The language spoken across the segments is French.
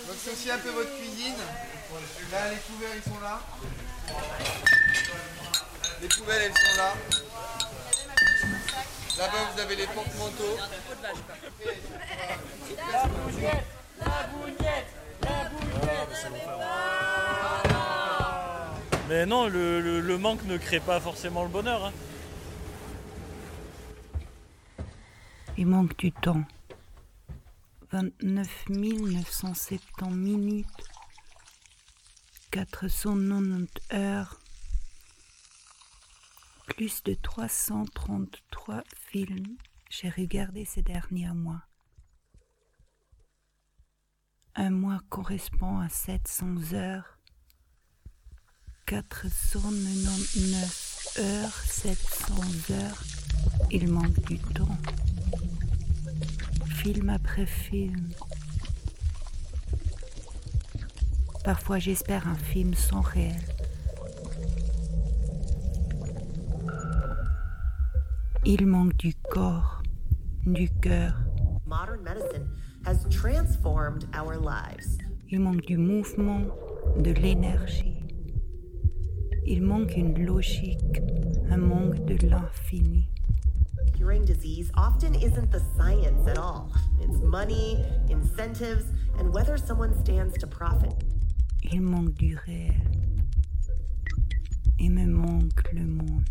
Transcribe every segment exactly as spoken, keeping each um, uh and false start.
Donc c'est aussi un peu votre cuisine. Là, les couverts, ils sont là. Les poubelles, elles sont là. Là-bas, vous avez les porte-manteaux. La bougnette, la bougnette, la bougnette. Mais non, le, le, le manque ne crée pas forcément le bonheur. Hein. Il manque du temps. vingt-neuf mille neuf cent soixante-dix minutes, quatre cent quatre-vingt-dix heures, plus de trois cent trente-trois films j'ai regardé ces derniers mois. Un mois correspond à sept cents heures, quatre cent quatre-vingt-dix-neuf heures, sept cents heures, il manque du temps. Film après film. Parfois j'espère un film sans réel. Il manque du corps, du cœur. Modern medicine has transformed our lives. Il manque du mouvement, de l'énergie. Il manque une logique, un manque de l'infini. Curing disease often isn't the science at all. It's money, incentives, and whether someone stands to profit. Il manque du réel. Il me manque le monde.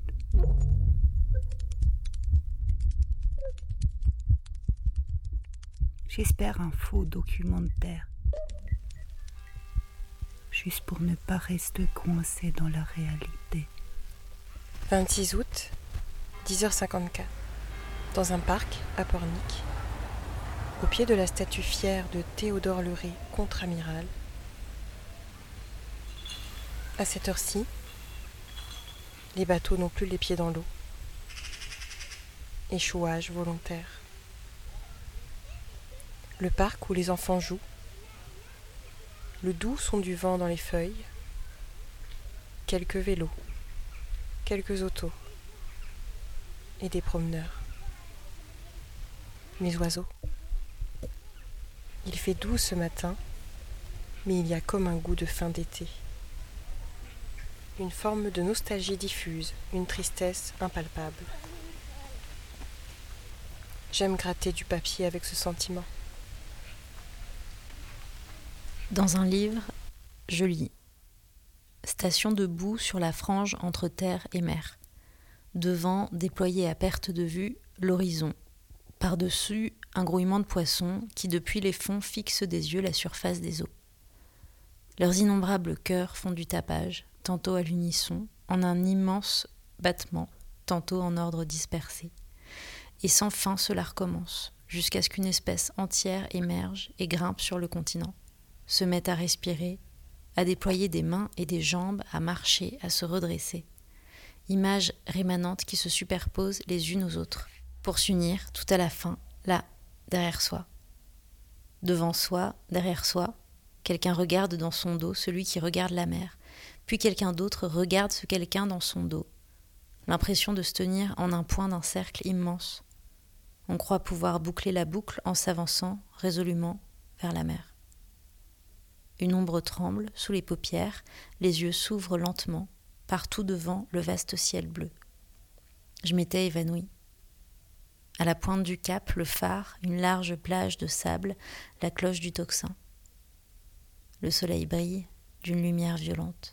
J'espère un faux documentaire. Juste pour ne pas rester coincé dans la réalité. vingt-six août, dix heures cinquante-quatre. Dans un parc à Pornic, au pied de la statue fière de Théodore Leray, contre-amiral. À cette heure-ci, les bateaux n'ont plus les pieds dans l'eau. Échouage volontaire. Le parc où les enfants jouent. Le doux son du vent dans les feuilles. Quelques vélos. Quelques autos. Et des promeneurs. Mes oiseaux. Il fait doux ce matin, mais il y a comme un goût de fin d'été. Une forme de nostalgie diffuse, une tristesse impalpable. J'aime gratter du papier avec ce sentiment. Dans un livre, je lis « Station debout sur la frange entre terre et mer. Devant, déployé à perte de vue, l'horizon. Par-dessus, un grouillement de poissons qui, depuis les fonds, fixent des yeux la surface des eaux. Leurs innombrables cœurs font du tapage, tantôt à l'unisson, en un immense battement, tantôt en ordre dispersé. Et sans fin cela recommence, jusqu'à ce qu'une espèce entière émerge et grimpe sur le continent, se mette à respirer, à déployer des mains et des jambes, à marcher, à se redresser. Images rémanentes qui se superposent les unes aux autres, pour s'unir tout à la fin, là, derrière soi. Devant soi, derrière soi, quelqu'un regarde dans son dos celui qui regarde la mer, puis quelqu'un d'autre regarde ce quelqu'un dans son dos. L'impression de se tenir en un point d'un cercle immense. On croit pouvoir boucler la boucle en s'avançant résolument vers la mer. Une ombre tremble sous les paupières, les yeux s'ouvrent lentement, partout devant le vaste ciel bleu. Je m'étais évanouie. À la pointe du cap, le phare, une large plage de sable, la cloche du tocsin. Le soleil brille d'une lumière violente.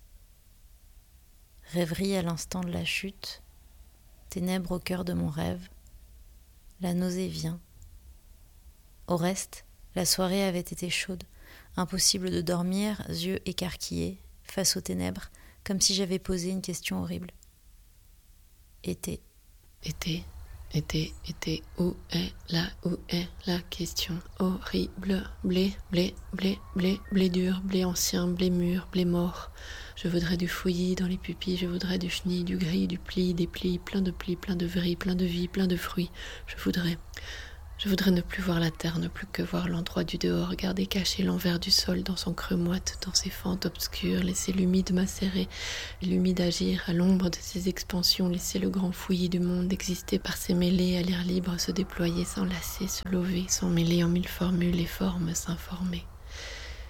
Rêverie à l'instant de la chute, ténèbres au cœur de mon rêve, la nausée vient. Au reste, la soirée avait été chaude, impossible de dormir, yeux écarquillés, face aux ténèbres, comme si j'avais posé une question horrible. Été. Été. Été, été, où est la, où est la question horrible? Blé, blé, blé, blé, blé dur, blé ancien, blé mûr, blé mort. Je voudrais du fouillis dans les pupilles, je voudrais du chenille, du gris, du pli, des plis, plein de plis, plein de vris, plein de vie, plein de fruits. Je voudrais... Je voudrais ne plus voir la terre, ne plus que voir l'endroit du dehors, garder caché l'envers du sol dans son creux moite, dans ses fentes obscures, laisser l'humide macérer, l'humide agir à l'ombre de ses expansions, laisser le grand fouillis du monde exister par ses mêlées, à l'air libre se déployer, s'enlacer, se lever, s'emmêler en mille formules et formes, s'informer.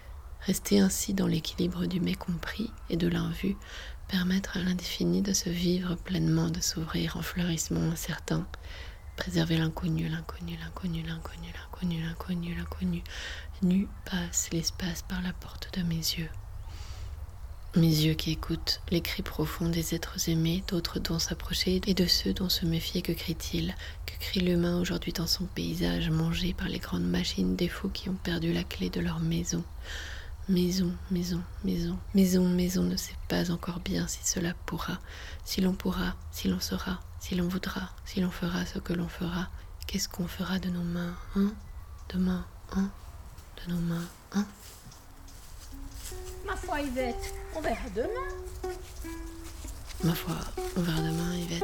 Rester ainsi dans l'équilibre du mécompris et de l'invu, permettre à l'indéfini de se vivre pleinement, de s'ouvrir en fleurissement incertain, préserver l'inconnu, l'inconnu, l'inconnu, l'inconnu, l'inconnu, l'inconnu, l'inconnu. Nu passe l'espace par la porte de mes yeux. Mes yeux qui écoutent les cris profonds des êtres aimés, d'autres dont s'approcher et de ceux dont se méfier. Que crie-t-il? Que crie l'humain aujourd'hui dans son paysage, mangé par les grandes machines des fous qui ont perdu la clé de leur maison? Maison, maison, maison, maison, maison, ne sait pas encore bien si cela pourra, si l'on pourra, si l'on saura, si l'on voudra, si l'on fera ce que l'on fera. Qu'est-ce qu'on fera de nos mains, hein? Demain, hein? De nos mains, hein? Ma foi, Yvette, on verra demain. Ma foi, on verra demain, Yvette.